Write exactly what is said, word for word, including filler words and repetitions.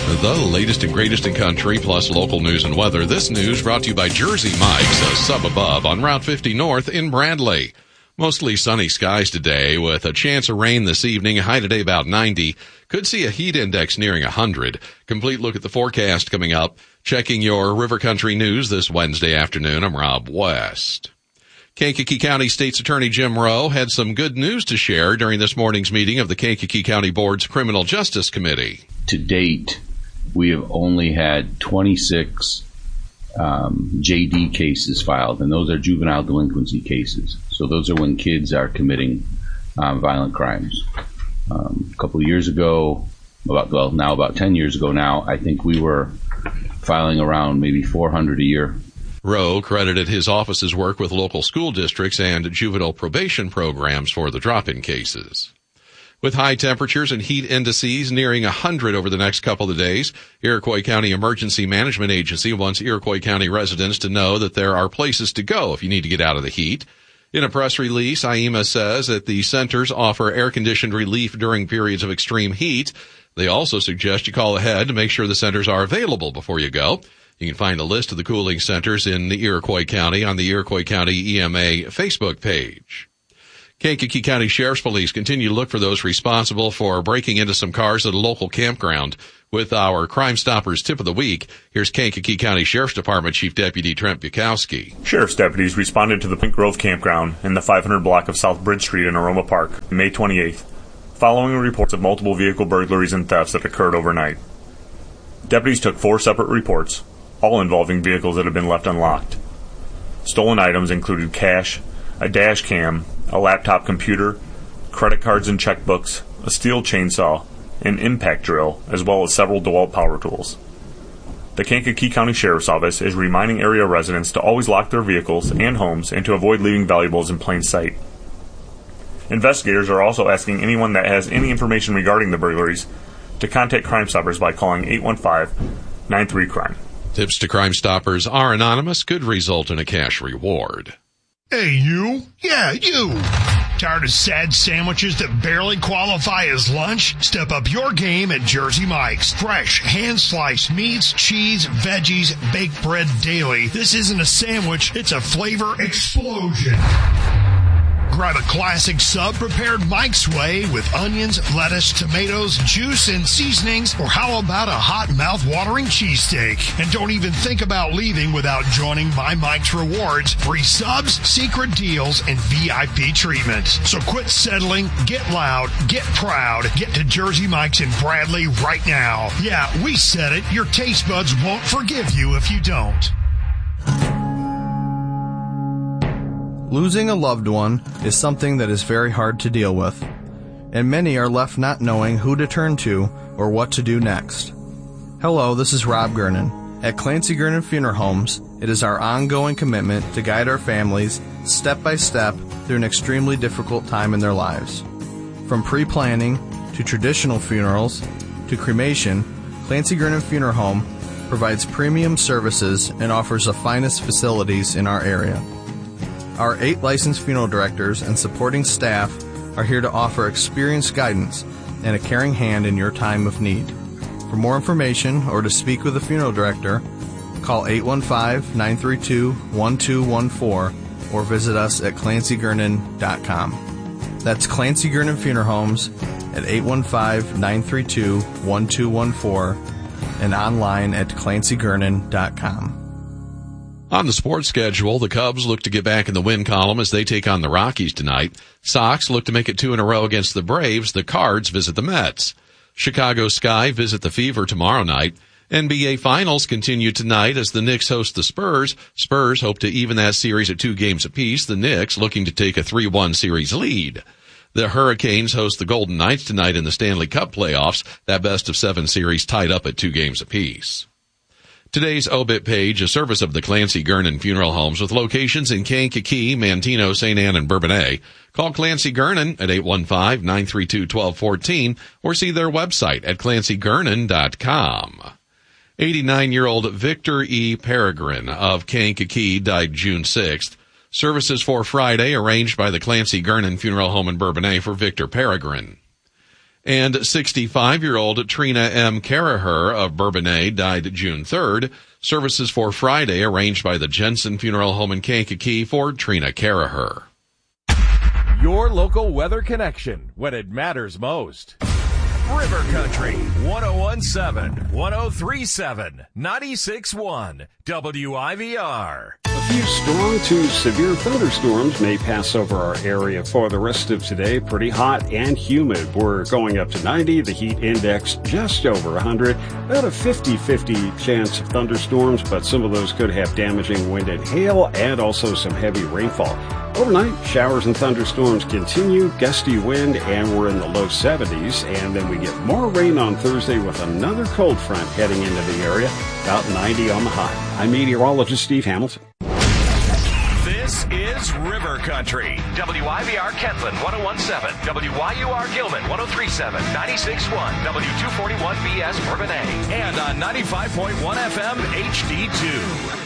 The latest and greatest in country, plus local news and weather. This news brought to you by Jersey Mike's, a sub above on Route fifty North in Bradley. Mostly sunny skies today with a chance of rain this evening. High today about ninety. Could see a heat index nearing one hundred. Complete look at the forecast coming up. Checking your River Country news this Wednesday afternoon. I'm Rob West. Kankakee County State's Attorney Jim Rowe had some good news to share during this morning's meeting of the Kankakee County Board's Criminal Justice Committee. To date, we have only had twenty-six um, J D cases filed, and those are juvenile delinquency cases. So those are when kids are committing um, violent crimes. Um, a couple of years ago, about well, now about ten years ago now, I think we were filing around maybe four hundred a year. Rowe credited his office's work with local school districts and juvenile probation programs for the drop-in cases. With high temperatures and heat indices nearing one hundred over the next couple of days, Iroquois County Emergency Management Agency wants Iroquois County residents to know that there are places to go if you need to get out of the heat. In a press release, I E M A says that the centers offer air-conditioned relief during periods of extreme heat. They also suggest you call ahead to make sure the centers are available before you go. You can find a list of the cooling centers in the Iroquois County on the Iroquois County E M A Facebook page. Kankakee County Sheriff's Police continue to look for those responsible for breaking into some cars at a local campground. With our Crime Stoppers tip of the week, here's Kankakee County Sheriff's Department Chief Deputy Trent Bukowski. Sheriff's deputies responded to the Pink Grove Campground in the five hundred block of South Bridge Street in Aroma Park May twenty-eighth, following reports of multiple vehicle burglaries and thefts that occurred overnight. Deputies took four separate reports, all involving vehicles that had been left unlocked. Stolen items included cash, a dash cam, a laptop computer, credit cards and checkbooks, a steel chainsaw, an impact drill, as well as several DeWalt power tools. The Kankakee County Sheriff's Office is reminding area residents to always lock their vehicles and homes and to avoid leaving valuables in plain sight. Investigators are also asking anyone that has any information regarding the burglaries to contact Crime Stoppers by calling eight one five, nine three, crime. Tips to Crime Stoppers are anonymous, could result in a cash reward. Hey, you. Yeah, you. Tired of sad sandwiches that barely qualify as lunch? Step up your game at Jersey Mike's. Fresh, hand-sliced meats, cheese, veggies, baked bread daily. This isn't a sandwich, it's a flavor explosion. Grab a classic sub prepared Mike's way with onions, lettuce, tomatoes, juice, and seasonings, or how about a hot mouth-watering cheesesteak? And don't even think about leaving without joining My Mike's Rewards, free subs, secret deals, and V I P treatment. So quit settling, get loud, get proud, get to Jersey Mike's in Bradley right now. Yeah, we said it, your taste buds won't forgive you if you don't. Losing a loved one is something that is very hard to deal with, and many are left not knowing who to turn to or what to do next. Hello, this is Rob Gernon. At Clancy Gernon Funeral Homes, it is our ongoing commitment to guide our families step by step through an extremely difficult time in their lives. From pre-planning to traditional funerals to cremation, Clancy Gernon Funeral Home provides premium services and offers the finest facilities in our area. Our eight licensed funeral directors and supporting staff are here to offer experienced guidance and a caring hand in your time of need. For more information or to speak with a funeral director, call eight one five, nine three two, one two one four or visit us at clancy gernon dot com. That's Clancy Gernon Funeral Homes at eight one five, nine three two, one two one four and online at clancy gernon dot com. On the sports schedule, the Cubs look to get back in the win column as they take on the Rockies tonight. Sox look to make it two in a row against the Braves. The Cards visit the Mets. Chicago Sky visit the Fever tomorrow night. N B A Finals continue tonight as the Knicks host the Spurs. Spurs hope to even that series at two games apiece. The Knicks looking to take a three one series lead. The Hurricanes host the Golden Knights tonight in the Stanley Cup playoffs. That best of seven series tied up at two games apiece. Today's obit page, a service of the Clancy Gernon Funeral Homes with locations in Kankakee, Manteno, Saint Anne, and Bourbonnais. Call Clancy Gernon at eight one five, nine three two, one two one four or see their website at clancy gernon dot com. eighty-nine-year-old Victor E. Peregrine of Kankakee died June sixth. Services for Friday arranged by the Clancy Gernon Funeral Home in Bourbonnais for Victor Peregrine. And sixty-five-year-old Trina M. Caraher of Bourbonnais died June third. Services for Friday arranged by the Jensen Funeral Home in Kankakee for Trina Caraher. Your local weather connection when it matters most. River Country, one oh one point seven, one oh three point seven, ninety-six point one, W I V R. A few strong to severe thunderstorms may pass over our area for the rest of today. Pretty hot and humid. We're going up to ninety. The heat index just over one hundred. About a fifty-fifty chance of thunderstorms, but some of those could have damaging wind and hail and also some heavy rainfall. Overnight, showers and thunderstorms continue, gusty wind, and we're in the low seventies. And then we get more rain on Thursday with another cold front heading into the area, about ninety on the high. I'm meteorologist Steve Hamilton. This is River Country. W I V R Kentland, one oh one point seven. W Y U R Gilman, one oh three point seven, ninety-six point one. W two forty-one B S Bourbonnais. And on ninety-five point one F M H D two.